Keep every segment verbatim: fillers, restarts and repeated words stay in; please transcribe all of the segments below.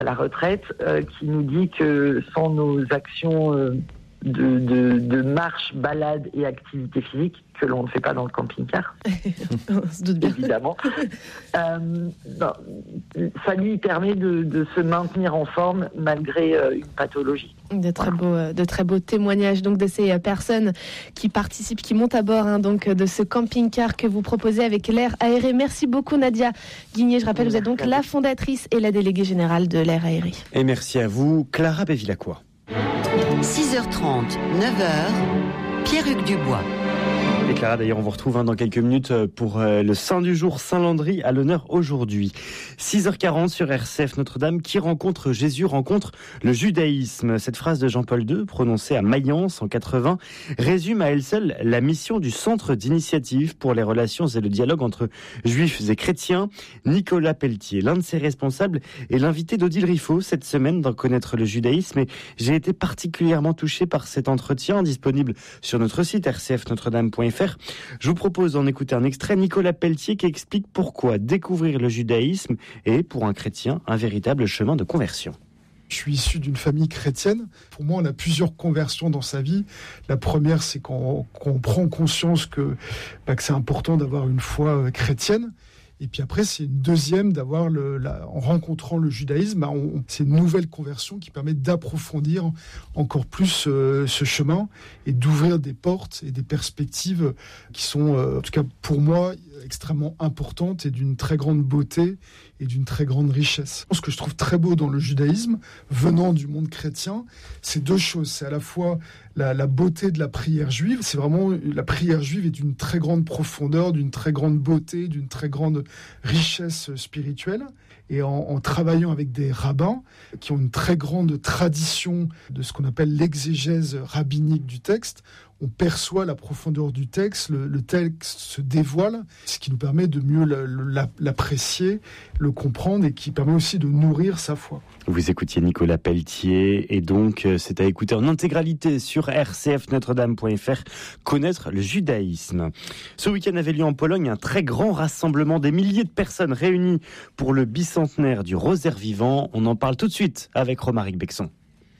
à la retraite, euh, qui nous dit que sans nos actions euh, de, de, de marche, balade et activité physique, que l'on ne fait pas dans le camping-car, On se doute bien. évidemment, euh, non, ça lui permet de, de se maintenir en forme malgré euh, une pathologie. De très beaux, de très beaux témoignages donc de ces personnes qui participent, qui montent à bord hein, donc de ce camping-car que vous proposez avec l'air aéré. Merci beaucoup Nadia Guigné. Je rappelle, vous êtes donc la fondatrice et la déléguée générale de l'air aéré. Et merci à vous, Clara Bevilacqua. six heures trente, neuf heures, Pierre-Hugues Dubois. Et Clara, d'ailleurs, on vous retrouve hein, dans quelques minutes pour euh, le Saint du jour, Saint-Landry, à l'honneur aujourd'hui. six heures quarante sur R C F Notre-Dame. Qui rencontre Jésus rencontre le judaïsme. Cette phrase de Jean-Paul deux, prononcée à Mayence en quatre-vingts, résume à elle seule la mission du Centre d'initiative pour les relations et le dialogue entre juifs et chrétiens, Nicolas Pelletier. L'un de ses responsables est l'invité d'Odile Riffaut cette semaine d'en connaître le judaïsme. Et j'ai été particulièrement touché par cet entretien disponible sur notre site r c f notre dame point f r. Je vous propose d'en écouter un extrait. Nicolas Pelletier qui explique pourquoi découvrir le judaïsme est, pour un chrétien, un véritable chemin de conversion. Je suis issu d'une famille chrétienne. Pour moi, on a plusieurs conversions dans sa vie. La première, c'est quand, quand on prend conscience que, bah, que c'est important d'avoir une foi chrétienne. Et puis après, c'est une deuxième d'avoir, le, la, en rencontrant le judaïsme, bah on, c'est une nouvelle conversion qui permet d'approfondir encore plus euh, ce chemin et d'ouvrir des portes et des perspectives qui sont, euh, en tout cas pour moi, extrêmement importantes et d'une très grande beauté et d'une très grande richesse. Ce que je trouve très beau dans le judaïsme, venant du monde chrétien, c'est deux choses. C'est à la fois la, la beauté de la prière juive. C'est vraiment, la prière juive est d'une très grande profondeur, d'une très grande beauté, d'une très grande richesse spirituelle. Et en, en travaillant avec des rabbins qui ont une très grande tradition de ce qu'on appelle l'exégèse rabbinique du texte, on perçoit la profondeur du texte, le, le texte se dévoile, ce qui nous permet de mieux la, la, l'apprécier, le comprendre et qui permet aussi de nourrir sa foi. Vous écoutiez Nicolas Pelletier et donc c'est à écouter en intégralité sur r c f notre dame point f r, connaître le judaïsme. Ce week-end avait lieu en Pologne un très grand rassemblement, des milliers de personnes réunies pour le bicentenaire du Rosaire vivant. On en parle tout de suite avec Romaric Bexon.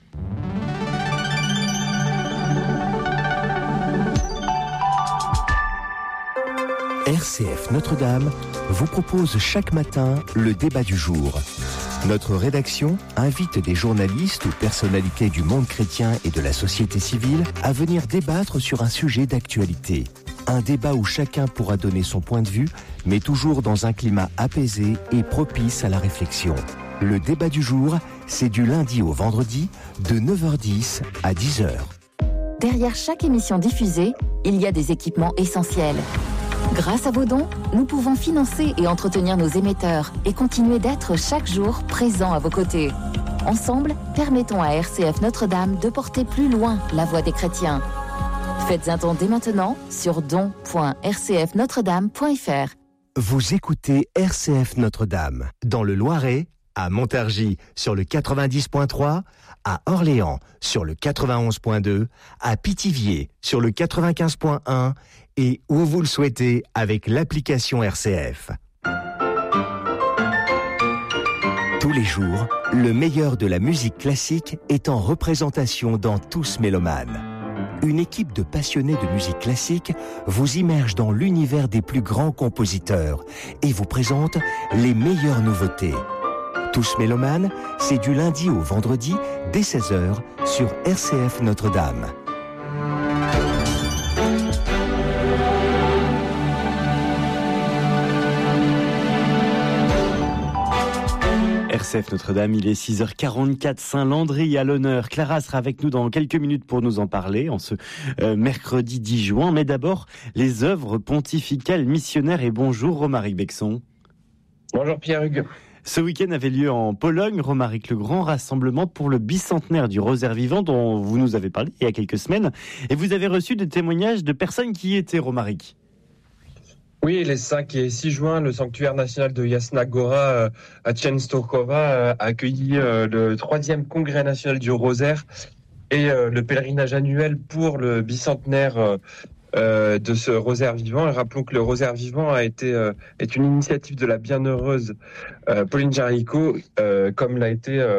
R C F Notre-Dame vous propose chaque matin le débat du jour. Notre rédaction invite des journalistes ou personnalités du monde chrétien et de la société civile à venir débattre sur un sujet d'actualité. Un débat où chacun pourra donner son point de vue, mais toujours dans un climat apaisé et propice à la réflexion. Le débat du jour, c'est du lundi au vendredi, de neuf heures dix à dix heures. Derrière chaque émission diffusée, il y a des équipements essentiels. Grâce à vos dons, nous pouvons financer et entretenir nos émetteurs et continuer d'être chaque jour présents à vos côtés. Ensemble, permettons à R C F Notre-Dame de porter plus loin la voix des chrétiens. Faites un don dès maintenant sur don point r c f notre dame point f r. Vous écoutez R C F Notre-Dame dans le Loiret, à Montargis sur le quatre-vingt-dix point trois, à Orléans sur le quatre-vingt-onze point deux, à Pithiviers sur le quatre-vingt-quinze point un et où vous le souhaitez avec l'application R C F. Tous les jours, le meilleur de la musique classique est en représentation dans Tous Mélomanes. Une équipe de passionnés de musique classique vous immerge dans l'univers des plus grands compositeurs et vous présente les meilleures nouveautés. Tous Mélomanes, c'est du lundi au vendredi dès seize heures sur R C F Notre-Dame. R C F Notre-Dame, il est six heures quarante-quatre, Saint-Landry à l'honneur. Clara sera avec nous dans quelques minutes pour nous en parler en ce euh, mercredi dix juin. Mais d'abord, les œuvres pontificales missionnaires. Et bonjour Romaric Bexon. Bonjour Pierre-Hugues. Ce week-end avait lieu en Pologne, Romaric, le grand rassemblement pour le bicentenaire du Rosaire vivant dont vous nous avez parlé il y a quelques semaines. Et vous avez reçu des témoignages de personnes qui y étaient, Romaric. Oui, les cinq et six juin, le sanctuaire national de Jasna Gora euh, à Częstochowa euh, a accueilli euh, le troisième congrès national du Rosaire et euh, le pèlerinage annuel pour le bicentenaire euh, euh, de ce Rosaire vivant. Et rappelons que le Rosaire vivant a été euh, est une initiative de la bienheureuse euh, Pauline Jaricot, euh, comme l'a été euh,